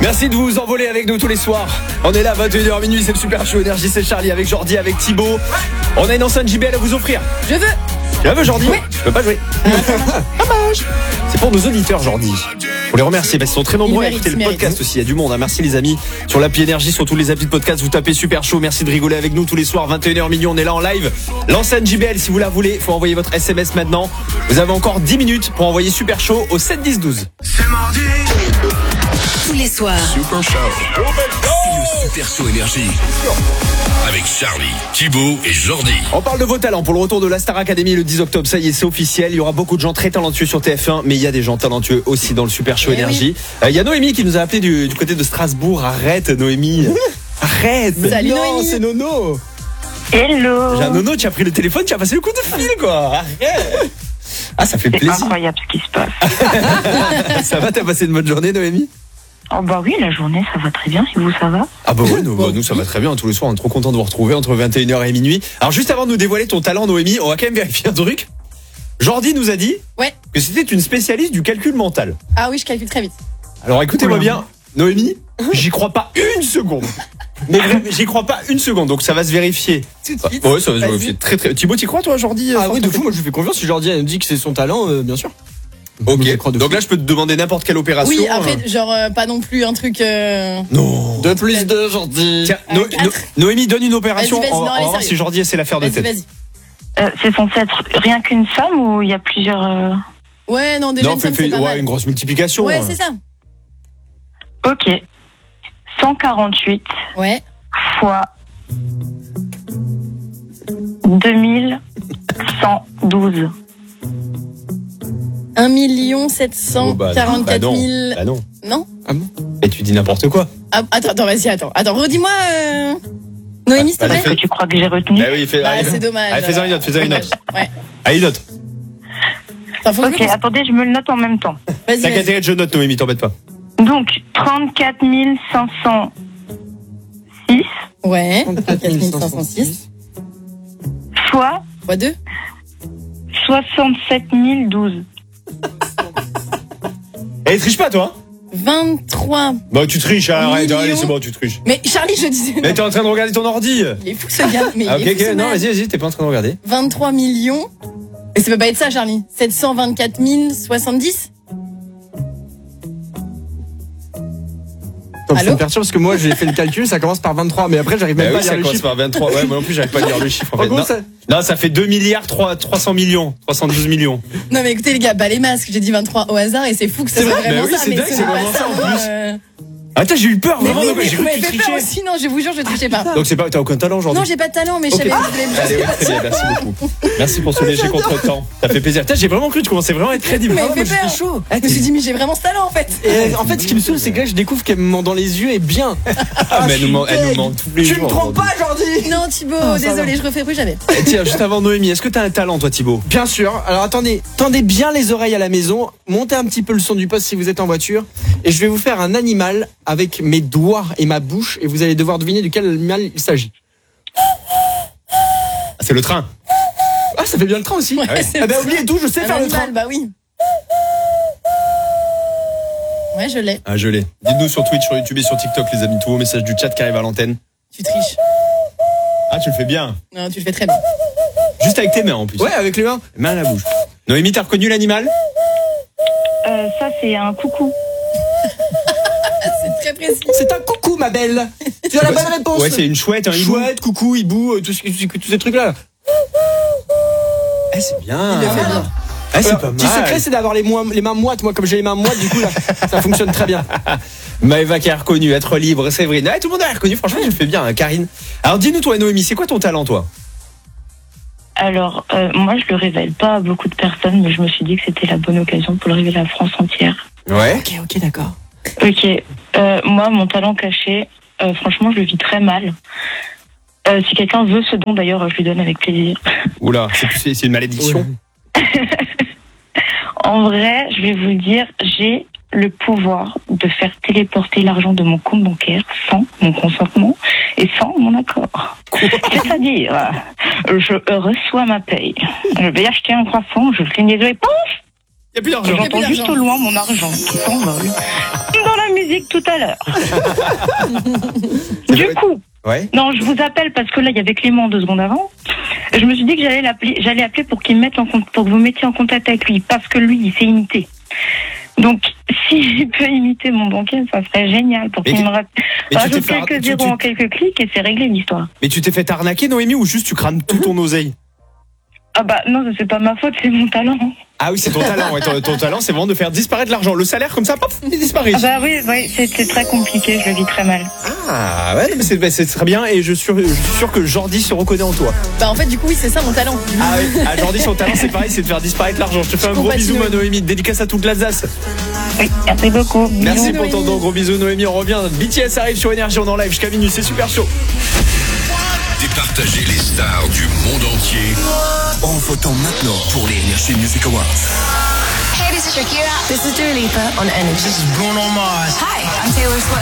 Merci de vous envoler avec nous tous les soirs. On est là 21h minuit, c'est le Super Show Énergie, c'est Charlie avec Jordi, avec Thibaut. On a une enceinte JBL à vous offrir. Je veux. Tu la veux Jordi? Oui. Je peux pas jouer. Dommage. C'est pour nos auditeurs Jordi. Pour les remercier parce qu'ils sont très nombreux à écouter le podcast aussi. Il y a du monde. Merci les amis. Sur l'appli Énergie, sur tous les applis de podcast, vous tapez Super Show. Merci de rigoler avec nous tous les soirs 21h minuit. On est là en live. L'enceinte JBL, si vous la voulez, faut envoyer votre SMS maintenant. Vous avez encore 10 minutes pour envoyer Super Show au 7 10 12. C'est mardi. Tous les soirs. Super Show. C'est le Super Show Énergie. Avec Charlie, Thibaut et Jordi. On parle de vos talents pour le retour de la Star Academy le 10 octobre. Ça y est, c'est officiel. Il y aura beaucoup de gens très talentueux sur TF1, mais il y a des gens talentueux aussi dans le Super Show Énergie. Il y a Noémie qui nous a appelé du côté de Strasbourg. Arrête, Noémie. Arrête. Salut Noémie. C'est Nono. Hello. J'ai un Nono, tu as pris le téléphone, tu as passé le coup de fil, quoi. Arrête. Ah, ça fait C'est plaisir. incroyable ce qui se passe. Ça va, t'as passé une bonne journée, Noémie? Oh bah oui, la journée ça va très bien, et vous ça va? Ah bah ouais, nous ça va très bien tous les soirs, on est trop content de vous retrouver entre 21h et minuit. Alors juste avant de nous dévoiler ton talent Noémie, on va quand même vérifier un truc. Jordi nous a dit que c'était une spécialiste du calcul mental. Ah oui, je calcule très vite. Alors écoutez-moi bien, Noémie, j'y crois pas une seconde. Mais vraiment, j'y crois pas une seconde, donc ça va se vérifier. Tout de suite. Ouais, ça va se vérifier très très. Thibaut, t'y crois toi Jordi? Ah oui, de fou, moi je lui fais confiance. Si Jordi elle me dit que c'est son talent, bien sûr. Ok, Je crois de donc fou. là je peux te demander n'importe quelle opération. Oui, après, genre, pas non plus un truc. Non. 2 plus 2, Jordi. Tiens, Quatre. Noémie donne une opération, Vas-y, on non, va allez, voir sérieux. si Jordi essaie l'affaire de Vas-y, tête. vas-y. C'est censé être rien qu'une somme ou il y a plusieurs... Ouais, non, déjà, Non, une somme, fais c'est pas mal. une grosse multiplication. Ouais, c'est ça. Ok. 148 Ouais. fois 2112. 1 744 000. Bah non. Non? Et tu dis n'importe quoi. Ah, attends, vas-y, attends. Attends, redis-moi, Noémie, s'il te Vas-y, plaît. Est-ce que tu crois que j'ai retenu? Bah oui, fais. Bah, allez. c'est dommage. Allez, fais-en une autre, fais-en une autre. Ouais. Allez, note. Attends, faut que Ok, je me- attendez, je me le note en même temps. Vas-y, T'as qu'à vas-y. intérêt de je note, Noémie, t'embête pas. Donc, 34 506 Ouais. 34 506. fois Fois 2. 67 012. Eh, triche pas, toi. 23. Bah, tu triches, arrête, Millions. allez, c'est bon, tu triches. Mais Charlie, je disais. Mais t'es en train de regarder ton ordi. Il est fou ce gars. Mais Ah, il ok, est fou, ce ok, non, mec. vas-y, t'es pas en train de regarder. 23 millions. Et ça peut pas être ça, Charlie. 724 070. Attends, ça Allô me perturbe parce que moi j'ai fait le calcul, ça commence par 23, mais après j'arrive même Bah pas oui, à ça lire le commence chiffre. par 23. Ouais, moi non plus, j'arrive pas à lire le chiffre, en En fait. gros, Non, ça- non, ça fait 2 milliards 300 millions. 312 millions. Non, mais écoutez, les gars, bah les masques, j'ai dit 23 au hasard et c'est fou que ça C'est soit vrai, vraiment bah oui, ça. c'est mais dingue, ce c'est n'est pas vraiment ça, en hein, plus. Attends, j'ai eu peur, Mais vraiment, oui, donc, mais j'ai vous cru que m'avez tu fait peur trichais. aussi, non, je vous jure, je trichais pas. Donc t'as aucun talent aujourd'hui. Non, j'ai pas de talent, mais je Ok. savais que je voulais Allez, ouais, très bien, merci beaucoup. Merci pour ce léger contre-temps. Ça fait plaisir. Putain, j'ai vraiment cru que tu commençais vraiment à être crédible. Mais Ah, fait moi, j'étais peur. chaud. Je me suis dit, mais j'ai vraiment ce talent en fait. Et en fait, ce qui me saoule, c'est que là, je découvre qu'elle me ment dans les yeux et bien. Ah, mais elle nous ment tous les jours. Tu me trompes pas, Jordi. Non, Thibaut, Ah, ça désolé, je refais plus jamais. Eh, tiens, juste avant Noémie, est-ce que t'as un talent, toi, Thibaut? Bien sûr. Alors attendez, tendez bien les oreilles à la maison, montez un petit peu le son du poste si vous êtes en voiture, et je vais vous faire un animal avec mes doigts et ma bouche, et vous allez devoir deviner de quel animal il s'agit. Ah, c'est le train. Ah, ça fait bien le train aussi. Ouais, ouais. c'est Ah bah oubliez tout, je sais un faire le animal, train. bah oui. Ouais, je l'ai. Ah, je l'ai. Dites-nous sur Twitch, sur YouTube et sur TikTok, les amis. Tous vos messages du chat qui arrivent à l'antenne. Tu triches. Ah, tu le fais bien. Non, tu le fais très bien. Juste avec tes mains, en plus. Ouais, avec les mains. Main à la bouche. Noémie, t'as reconnu l'animal? Ça, c'est un coucou. C'est très précis. C'est un coucou, ma belle. Tu as la bonne réponse. Ouais, c'est une chouette, un hibou. Chouette, coucou, hibou, tous ces trucs-là. Eh, c'est bien. Il le fait bien. Ah, c'est Alors, pas petit mal. secret, c'est d'avoir les mains moites. Moi, comme j'ai les mains moites, du coup, là, ça fonctionne très bien. Maëva qui a reconnu, être libre, Séverine. Ah, tout le monde a reconnu, franchement, tu le fais bien, hein, Karine. Alors, dis-nous, toi, Noémie, c'est quoi ton talent, toi? Alors, moi, je le révèle pas à beaucoup de personnes, mais je me suis dit que c'était la bonne occasion pour le révéler à la France entière. Ouais. Ok, d'accord. Ok. Moi, mon talent caché, franchement, je le vis très mal. Si quelqu'un veut ce don, d'ailleurs, je lui donne avec plaisir. Oula, c'est une malédiction. En vrai, je vais vous le dire, j'ai le pouvoir de faire téléporter l'argent de mon compte bancaire sans mon consentement et sans mon accord. C'est-à-dire, je reçois ma paye. Je vais acheter un croissant, je cligne les yeux et pouf, a plus d'argent. J'entends juste au loin mon argent qui s'envole. Dans la musique tout à l'heure. Du coup, non, je vous appelle parce que là, il y avait Clément 2 secondes avant. Je me suis dit que j'allais appeler pour qu'il mette pour que vous mettiez en contact avec lui, parce que lui, il sait imiter. Donc, si je peux imiter mon banquier, ça serait génial pour qu'il me rajoute quelques zéros en quelques clics et c'est réglé l'histoire. Mais tu t'es fait arnaquer, Noémie, ou juste tu crames tout ton oseille? Ah bah non, c'est pas ma faute, c'est mon talent. Ah oui, c'est ton talent. Ouais, ton talent, c'est vraiment de faire disparaître l'argent. Le salaire, comme ça, pop, il disparaît. Ah bah oui, c'est très compliqué, je le vis très mal. Ah ouais, mais c'est très bien et je suis sûr que Jordi se reconnaît en toi. Bah en fait, du coup, oui, c'est ça mon talent. Ah oui, Jordi, son talent, c'est pareil, c'est de faire disparaître l'argent. Je te fais un gros bisou, ma Noémie. Dédicace à toute l'Alsace. Oui, merci beaucoup. Merci pour ton don. Gros bisous, Noémie. On revient. BTS arrive sur Énergie, on est en live jusqu'à minuit. C'est super chaud. Départager les stars du monde entier en votant maintenant pour les Energy Music Awards. Hey, this is Shakira. This is Dua Lipa on Energy. This is Bruno Mars. Hi, I'm Taylor Swift.